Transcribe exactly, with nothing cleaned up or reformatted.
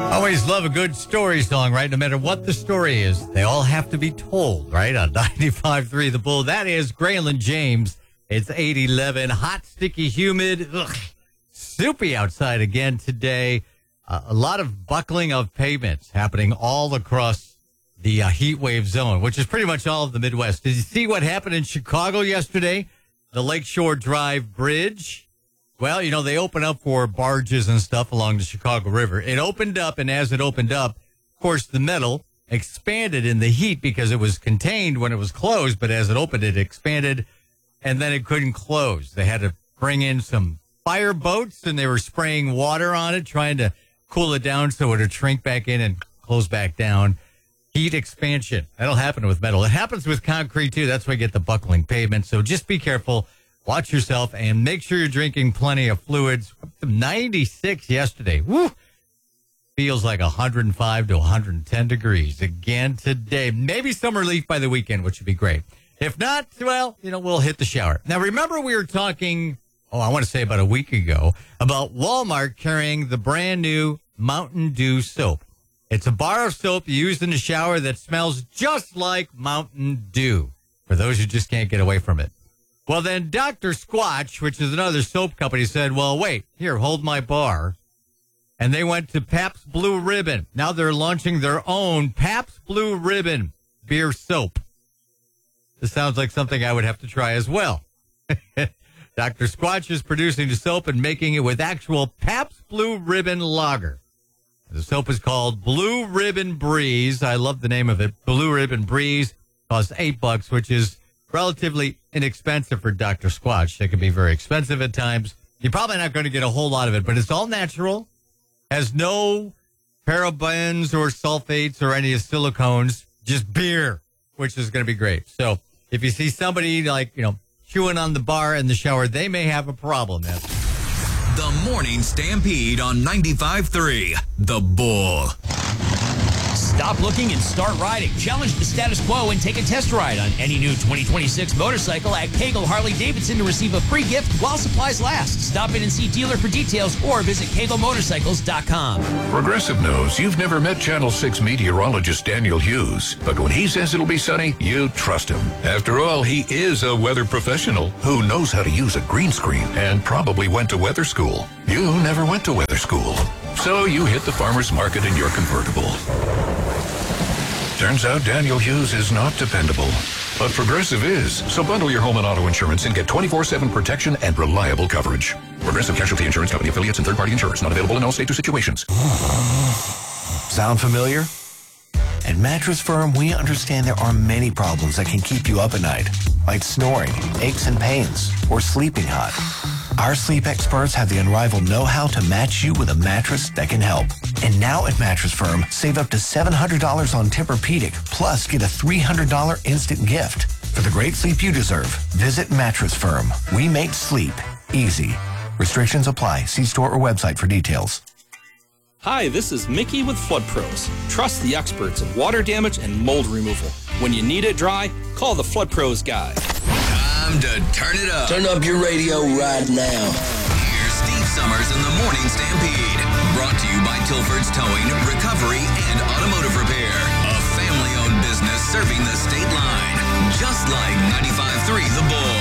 Always love a good story song, right? No matter what the story is, they all have to be told, right? On ninety-five point three The Bull. That is Graylin James. It's eight eleven, hot, sticky, humid, ugh, soupy outside again today. Uh, a lot of buckling of pavements happening all across the uh, heat wave zone, which is pretty much all of the Midwest. Did you see what happened in Chicago yesterday? The Lakeshore Drive Bridge. Well, you know, they open up for barges and stuff along the Chicago River. It opened up, and as it opened up, of course, the metal expanded in the heat because it was contained when it was closed, but as it opened, it expanded, and then it couldn't close. They had to bring in some fire boats, and they were spraying water on it, trying to cool it down so it would shrink back in and close back down. Heat expansion. That'll happen with metal. It happens with concrete, too. That's why you get the buckling pavement. So just be careful. Watch yourself and make sure you're drinking plenty of fluids. ninety-six yesterday. Woo! Feels like one hundred five to one hundred ten degrees again today. Maybe some relief by the weekend, which would be great. If not, well, you know, we'll hit the shower. Now, remember we were talking, oh, I want to say about a week ago, about Walmart carrying the brand new Mountain Dew soap. It's a bar of soap you use in the shower that smells just like Mountain Dew, for those who just can't get away from it. Well, then Doctor Squatch, which is another soap company, said, well, wait, here, hold my bar. And they went to Pabst Blue Ribbon. Now they're launching their own Pabst Blue Ribbon beer soap. This sounds like something I would have to try as well. Doctor Squatch is producing the soap and making it with actual Pabst Blue Ribbon lager. The soap is called Blue Ribbon Breeze. I love the name of it. Blue Ribbon Breeze costs eight bucks, which is relatively inexpensive for Doctor Squatch. It can be very expensive at times. You're probably not going to get a whole lot of it, but it's all natural, has no parabens or sulfates or any silicones, just beer, which is going to be great. So if you see somebody like, you know, chewing on the bar in the shower, they may have a problem. Then. The Morning Stampede on ninety-five point three The Bull. Stop looking and start riding. Challenge the status quo and take a test ride on any new twenty twenty-six motorcycle at Kegel Harley-Davidson to receive a free gift while supplies last. Stop in and see dealer for details or visit kegel motorcycles dot com. Progressive knows you've never met Channel six meteorologist Daniel Hughes, but when he says it'll be sunny, you trust him. After all, he is a weather professional who knows how to use a green screen and probably went to weather school. You never went to weather school, so you hit the farmer's market in your convertible. Turns out Daniel Hughes is not dependable, but Progressive is. So bundle your home and auto insurance and get twenty-four seven protection and reliable coverage. Progressive Casualty Insurance Company affiliates and third-party insurers. Not available in all states or situations. Sound familiar? At Mattress Firm, we understand there are many problems that can keep you up at night, like snoring, aches and pains, or sleeping hot. Our sleep experts have the unrivaled know-how to match you with a mattress that can help. And now at Mattress Firm, save up to seven hundred dollars on Tempur-Pedic, plus get a three hundred dollars instant gift. For the great sleep you deserve, visit Mattress Firm. We make sleep easy. Restrictions apply. See store or website for details. Hi, this is Mickey with Flood Pros. Trust the experts in water damage and mold removal. When you need it dry, call the Flood Pros guy. Time to turn it up. Turn up your radio right now. Here's Steve Summers in the Morning Stampede. Brought to you by Tilford's Towing, Recovery, and Automotive Repair. A family-owned business serving the state line. Just like ninety-five point three The Bull.